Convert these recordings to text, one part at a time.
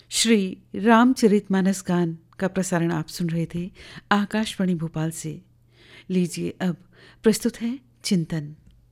श्री रामचरितमानस गान का प्रसारण आप सुन रहे थे आकाशवाणी भोपाल से। लीजिए अब प्रस्तुत है चिंतन।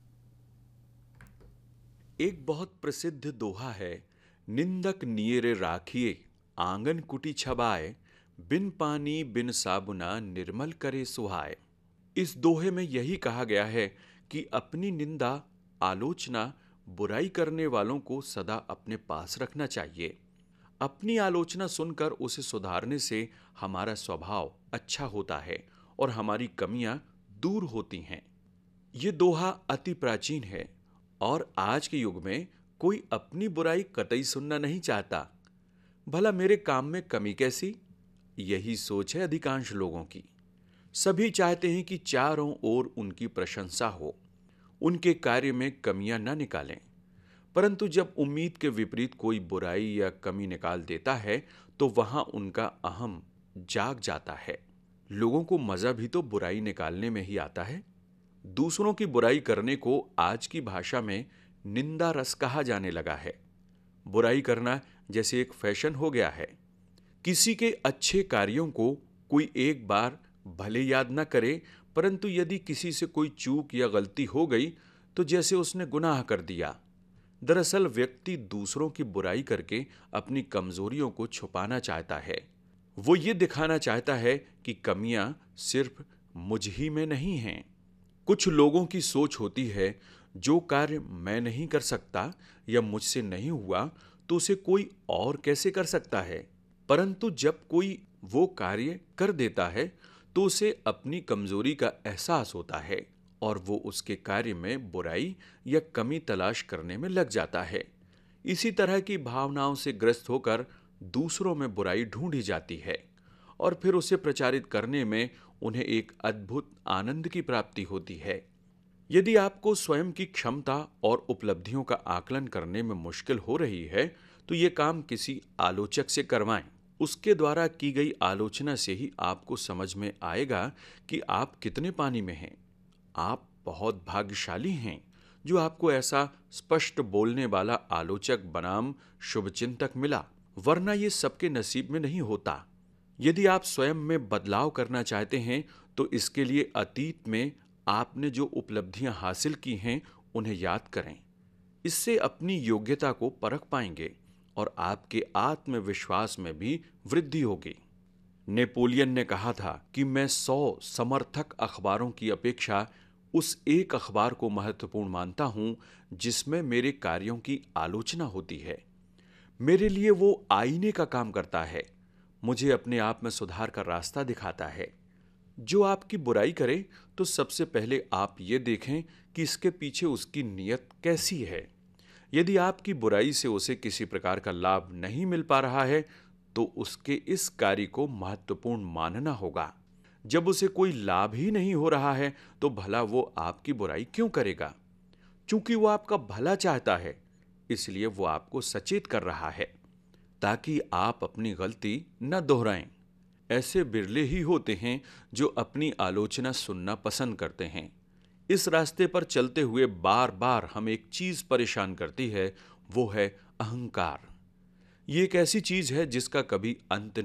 एक बहुत प्रसिद्ध दोहा है, निंदक नियरे राखिए आंगन कुटी छबाए, बिन पानी बिन साबुना निर्मल करे सुहाए। इस दोहे में यही कहा गया है कि अपनी निंदा, आलोचना, बुराई करने वालों को सदा अपने पास रखना चाहिए। अपनी आलोचना सुनकर उसे सुधारने से हमारा स्वभाव अच्छा होता है और हमारी कमियां दूर होती हैं। ये दोहा अति प्राचीन है और आज के युग में कोई अपनी बुराई कतई सुनना नहीं चाहता। भला मेरे काम में कमी कैसी? यही सोच है अधिकांश लोगों की। सभी चाहते हैं कि चारों ओर उनकी प्रशंसा हो, उनके कार्य में कमियां न निकालें। परंतु जब उम्मीद के विपरीत कोई बुराई या कमी निकाल देता है तो वहां उनका अहम जाग जाता है। लोगों को मजा भी तो बुराई निकालने में ही आता है। दूसरों की बुराई करने को आज की भाषा में निंदा रस कहा जाने लगा है। बुराई करना जैसे एक फैशन हो गया है। किसी के अच्छे कार्यों को कोई एक बार भले याद न करे, परंतु यदि किसी से कोई चूक या गलती हो गई तो जैसे उसने गुनाह कर दिया। दरअसल व्यक्ति दूसरों की बुराई करके अपनी कमजोरियों को छुपाना चाहता है। वो ये दिखाना चाहता है कि कमियां सिर्फ मुझ ही में नहीं हैं। कुछ लोगों की सोच होती है, जो कार्य मैं नहीं कर सकता या मुझसे नहीं हुआ तो उसे कोई और कैसे कर सकता है। परंतु जब कोई वो कार्य कर देता है तो उसे अपनी कमजोरी का एहसास होता है और वो उसके कार्य में बुराई या कमी तलाश करने में लग जाता है। इसी तरह की भावनाओं से ग्रस्त होकर दूसरों में बुराई ढूंढी जाती है और फिर उसे प्रचारित करने में उन्हें एक अद्भुत आनंद की प्राप्ति होती है। यदि आपको स्वयं की क्षमता और उपलब्धियों का आकलन करने में मुश्किल हो रही है तो ये काम किसी आलोचक से करवाएं। उसके द्वारा की गई आलोचना से ही आपको समझ में आएगा कि आप कितने पानी में हैं। आप बहुत भाग्यशाली हैं जो आपको ऐसा स्पष्ट बोलने वाला आलोचक बनाम शुभचिंतक मिला, वरना ये सबके नसीब में नहीं होता। यदि आप स्वयं में बदलाव करना चाहते हैं तो इसके लिए अतीत में आपने जो उपलब्धियां हासिल की हैं उन्हें याद करें। इससे अपनी योग्यता को परख पाएंगे और आपके आत्मविश्वास में भी वृद्धि होगी। नेपोलियन ने कहा था कि मैं 100 समर्थक अखबारों की अपेक्षा उस एक अखबार को महत्वपूर्ण मानता हूं जिसमें मेरे कार्यों की आलोचना होती है। मेरे लिए वो आईने का काम करता है, मुझे अपने आप में सुधार का रास्ता दिखाता है। जो आपकी बुराई करे तो सबसे पहले आप ये देखें कि इसके पीछे उसकी नीयत कैसी है। यदि आपकी बुराई से उसे किसी प्रकार का लाभ नहीं मिल पा रहा है तो उसके इस कार्य को महत्वपूर्ण मानना होगा। जब उसे कोई लाभ ही नहीं हो रहा है तो भला वो आपकी बुराई क्यों करेगा? चूंकि वो आपका भला चाहता है, इसलिए वो आपको सचेत कर रहा है ताकि आप अपनी गलती न दोहराएं। ऐसे बिरले ही होते हैं जो अपनी आलोचना सुनना पसंद करते हैं। इस रास्ते पर चलते हुए बार बार हमें एक चीज परेशान करती है, वो है अहंकार। ये एक ऐसी चीज है जिसका कभी अंत